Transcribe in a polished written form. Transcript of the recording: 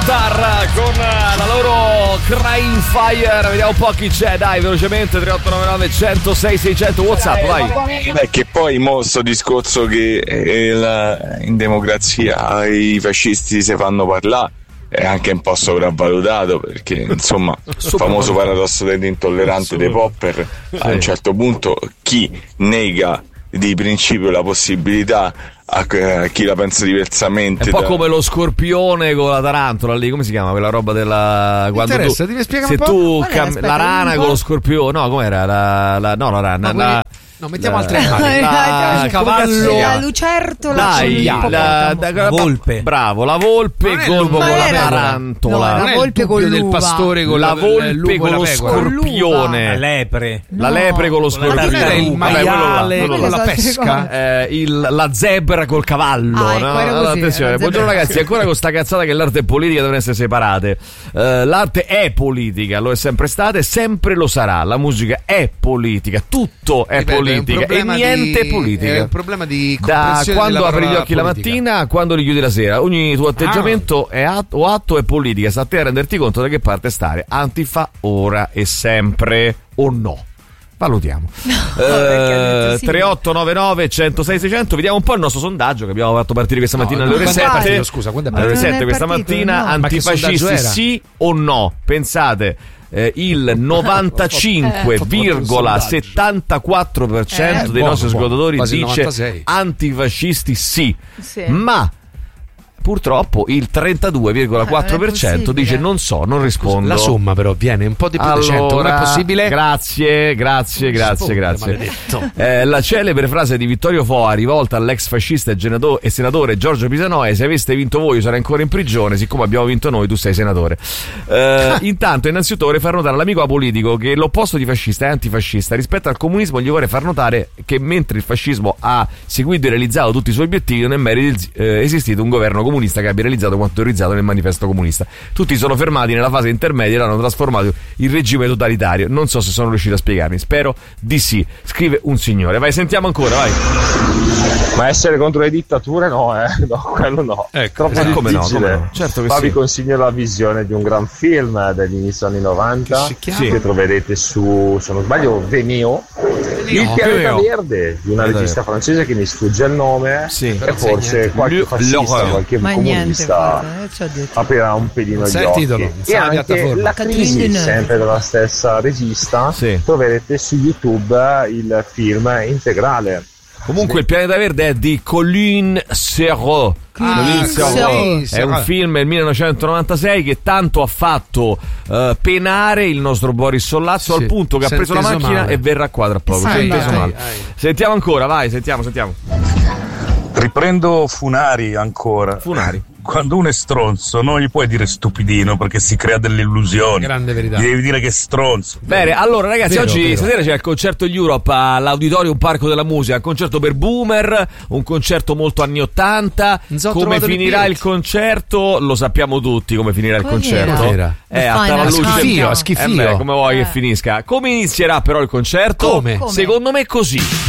Star con la loro Crying Fire. Vediamo un po' chi c'è, dai, velocemente. 3899 106 600 WhatsApp, vai. Beh, che poi sto discorso che in democrazia i fascisti si fanno parlare è anche un po' sopravvalutato, perché insomma il famoso paradosso dell'intollerante dei Popper, a un certo punto chi nega di principio la possibilità a chi la pensa diversamente. È un po' come lo scorpione con la tarantola lì, come si chiama quella roba della quando tu, devi spiegare se un po'? tu la rana con lo scorpione, no, com'era la rana, no, mettiamo altre animali. Il cavallo, la lucertola, la volpe. Bravo, la volpe con la tarantola. La volpe con del pastore con la volpe con lo scorpione. La lepre. La lepre con lo scorpione. Il maiale con la pesca. La zebra col cavallo. Attenzione, buongiorno ragazzi, ancora con sta cazzata che l'arte e politica devono essere separate. L'arte è politica, lo è sempre stata e sempre lo sarà. La musica è politica, tutto è politica. E niente politica. È un problema di da quando apri gli occhi politica. la mattina a quando li chiudi la sera. Ogni tuo atteggiamento è atto è politica. Sta a te a renderti conto da che parte stare. Antifa ora e sempre o no? Valutiamo. 3899 106 600. Vediamo un po' il nostro sondaggio che abbiamo fatto partire questa mattina alle ore 7. Scusa, quando è alle ore partito? 7 questa mattina. No. Antifascisti sì o no? Pensate. Il 95,74% dei nostri ascoltatori dice 96. Antifascisti sì. Ma purtroppo il 32,4% dice non so, non rispondo. La somma però viene un po' di più di 100, non è possibile? Grazie. La celebre frase di Vittorio Foa rivolta all'ex fascista e senatore Giorgio Pisanoia: se aveste vinto voi io sarei ancora in prigione, siccome abbiamo vinto noi tu sei senatore. Intanto innanzitutto vorrei far notare all'amico apolitico che l'opposto di fascista è antifascista. Rispetto al comunismo gli vorrei far notare che mentre il fascismo ha seguito e realizzato tutti i suoi obiettivi, non è mai esistito un governo comunista che abbia realizzato quanto teorizzato nel manifesto comunista. Tutti sono fermati nella fase intermedia e hanno trasformato il regime totalitario. Non so se sono riuscito a spiegarmi, spero di sì. Scrive un signore. Vai, sentiamo ancora, vai. Ma essere contro le dittature no, quello no. Ecco, troppo come difficile. no? Certo che Ma sì. vi consiglio la visione di un gran film degli inizio anni 90 che troverete su, se non sbaglio, Vimeo. Il pianeta verde, di una regista francese che mi sfugge il nome, e forse qualche fascista, qualche comunista aprirà un pedino gli occhi. E anche la crisi, sempre della stessa regista, troverete su YouTube il film integrale. Comunque il pianeta verde è di Colin Serrault. È un film del 1996 che tanto ha fatto penare il nostro Boris Sollazzo al punto che ha preso la macchina e verrà qua tra poco. Sentiamo ancora, vai, sentiamo. Riprendo Funari ancora. Quando uno è stronzo non gli puoi dire stupidino perché si crea delle illusioni. Grande verità. Gli devi dire che è stronzo. Bene, allora ragazzi, oggi stasera c'è il concerto Europe all'Auditorium Parco della Musica, un concerto per boomer, un concerto molto anni 80. Come finirà il concerto? Lo sappiamo tutti come finirà il concerto. A schifio. Come vuoi che finisca? Come inizierà però il concerto? Come? Secondo me così.